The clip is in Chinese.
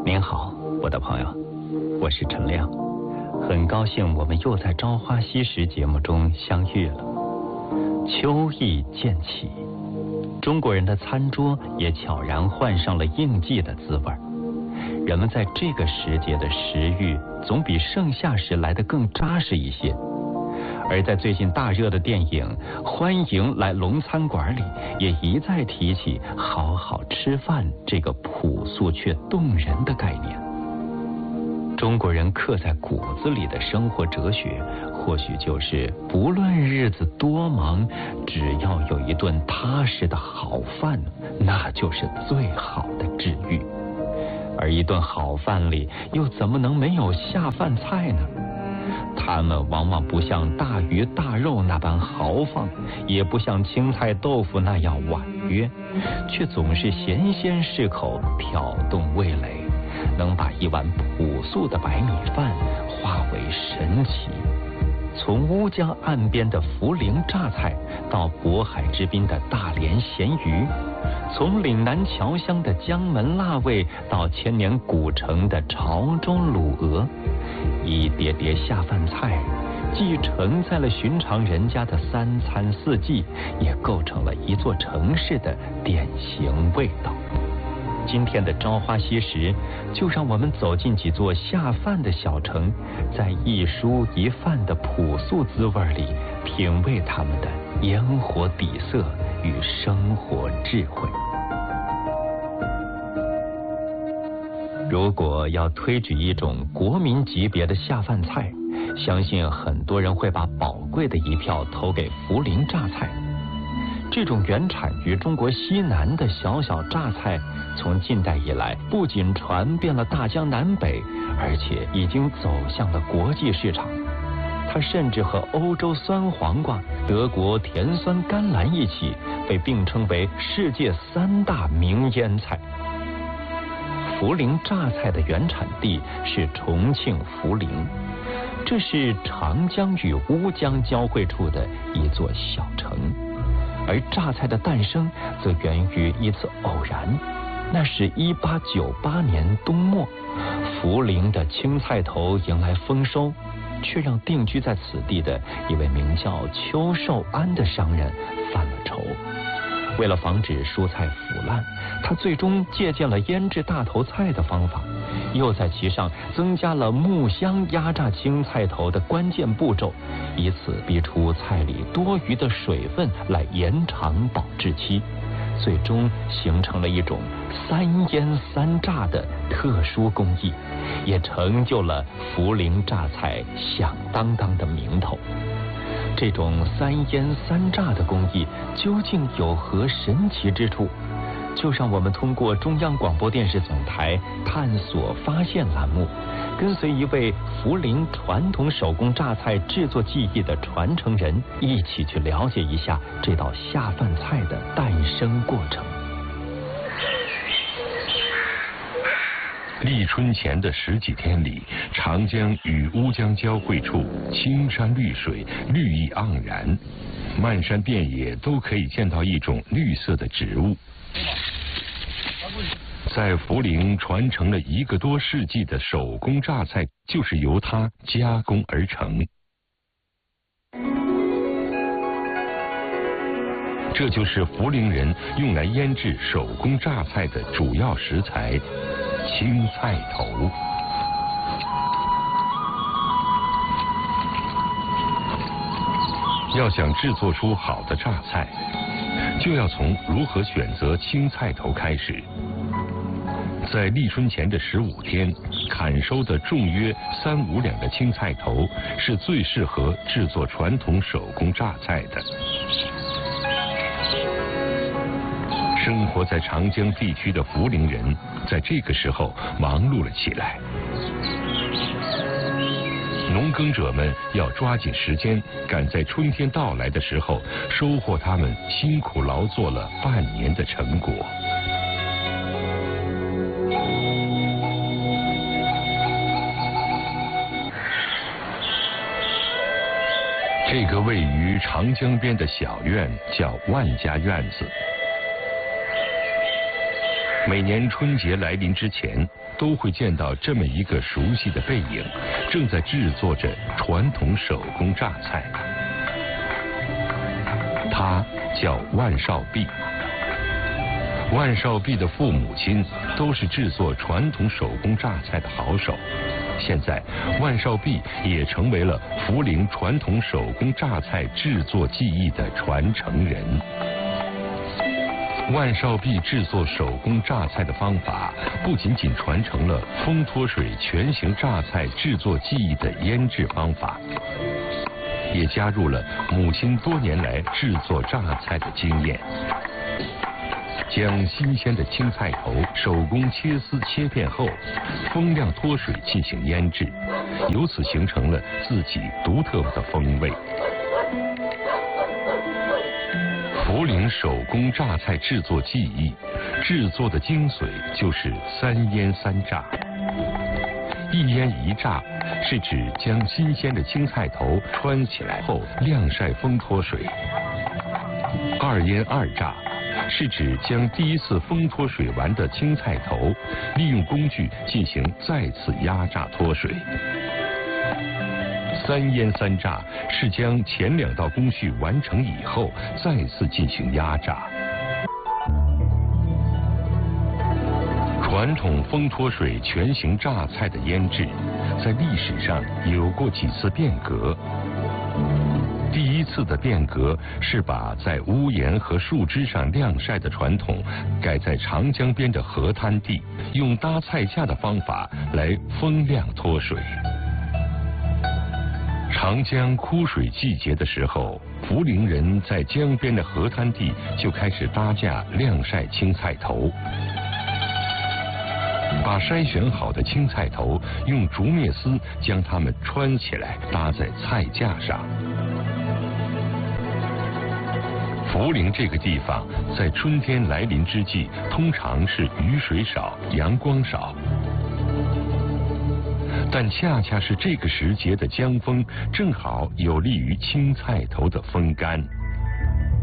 您好，我的朋友，我是陈亮，很高兴我们又在《朝花夕拾》节目中相遇了。秋意渐起，中国人的餐桌也悄然换上了应季的滋味。人们在这个时节的食欲总比盛夏时来得更扎实一些。而在最近大热的电影《欢迎来龙餐馆》里，也一再提起好好吃饭这个朴素却动人的概念。中国人刻在骨子里的生活哲学，或许就是不论日子多忙，只要有一顿踏实的好饭，那就是最好的治愈。而一顿好饭里，又怎么能没有下饭菜呢？它们往往不像大鱼大肉那般豪放，也不像青菜豆腐那样婉约，却总是咸鲜适口，挑动味蕾，能把一碗朴素的白米饭化为神奇。从乌江岸边的涪陵榨菜，到渤海之滨的大连咸鱼，从岭南侨乡的江门辣味，到千年古城的潮州卤鹅，一碟碟下饭菜，既承载了寻常人家的三餐四季，也构成了一座城市的典型味道。今天的朝花夕拾，就让我们走进几座下饭的小城，在一蔬一饭的朴素滋味里，品味他们的烟火底色与生活智慧。如果要推举一种国民级别的下饭菜，相信很多人会把宝贵的一票投给涪陵榨菜。这种原产于中国西南的小小榨菜，从近代以来不仅传遍了大江南北，而且已经走向了国际市场。它甚至和欧洲酸黄瓜、德国甜酸甘蓝一起，被并称为世界3大名腌菜。涪陵榨菜的原产地是重庆涪陵，这是长江与乌江交汇处的一座小城。而榨菜的诞生则源于一次偶然，那是1898年冬末，涪陵的青菜头迎来丰收，却让定居在此地的一位名叫邱寿安的商人犯了愁。为了防止蔬菜腐烂，他最终借鉴了腌制大头菜的方法，又在其上增加了木香压榨青菜头的关键步骤，以此逼出菜里多余的水分来延长保质期，最终形成了一种3腌3榨的特殊工艺，也成就了涪陵榨菜响当当的名头。这种3腌3榨的工艺究竟有何神奇之处？就让我们通过中央广播电视总台探索发现栏目，跟随一位涪陵传统手工榨菜制作技艺的传承人，一起去了解一下这道下饭菜的诞生过程。 立春前的10几天里，长江与乌江交汇处，青山绿水，绿意盎然，漫山遍野都可以见到一种绿色的植物。在涪陵传承了1个多世纪的手工榨菜，就是由它加工而成。这就是涪陵人用来腌制手工榨菜的主要食材——青菜头。要想制作出好的榨菜，就要从如何选择青菜头开始。在立春前的15天，砍收的重约3、5两的青菜头是最适合制作传统手工榨菜的。生活在长江地区的涪陵人，在这个时候忙碌了起来。农耕者们要抓紧时间，赶在春天到来的时候收获他们辛苦劳作了半年的成果。这个位于长江边的小院叫万家院子。 每年春节来临之前，都会见到这么一个熟悉的背影，正在制作着传统手工榨菜。他叫万少弼。万少弼的父母亲都是制作传统手工榨菜的好手，现在万少弼也成为了涪陵传统手工榨菜制作技艺的传承人。万少弼制作手工榨菜的方法，不仅仅传承了风脱水全形榨菜制作技艺的腌制方法，也加入了母亲多年来制作榨菜的经验，将新鲜的青菜头手工切丝切片后，风晾脱水进行腌制，由此形成了自己独特的风味。涪陵手工榨菜制作技艺，制作的精髓就是3腌3榨。1腌1榨是指将新鲜的青菜头穿起来后晾晒风脱水；2腌2榨是指将第一次风脱水完的青菜头利用工具进行再次压榨脱水；3腌3榨是将前2道工序完成以后再次进行压榨。传统风脱水全形榨菜的腌制，在历史上有过几次变革。第一次的变革是把在屋檐和树枝上晾晒的传统，改在长江边的河滩地，用搭菜架的方法来风晾脱水。长江枯水季节的时候，涪陵人在江边的河滩地就开始搭架晾晒青菜头，把筛选好的青菜头用竹篾丝将它们穿起来搭在菜架上。涪陵这个地方在春天来临之际，通常是雨水少、阳光少，但恰恰是这个时节的江风，正好有利于青菜头的风干。